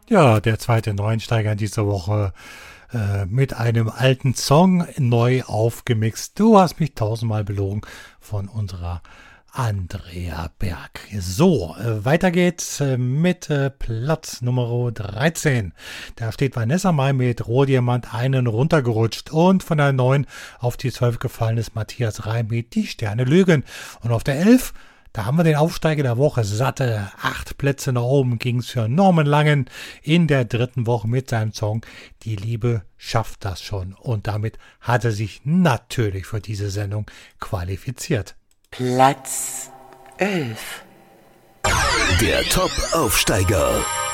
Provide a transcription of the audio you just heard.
Ja, der zweite Neuensteiger in dieser Woche mit einem alten Song neu aufgemixt. Du hast mich tausendmal belogen von unserer Andrea Berg. So, weiter geht's mit Platz Nummer 13. Da steht Vanessa Mai mit Rohdiamant einen runtergerutscht und von der 9 auf die 12 gefallen ist Matthias Reim mit Die Sterne lügen. Und auf der 11, da haben wir den Aufsteiger der Woche. Satte 8 Plätze nach oben ging's für Norman Langen in der dritten Woche mit seinem Song Die Liebe schafft das schon. Und damit hat er sich natürlich für diese Sendung qualifiziert. Platz 11. Der Top-Aufsteiger.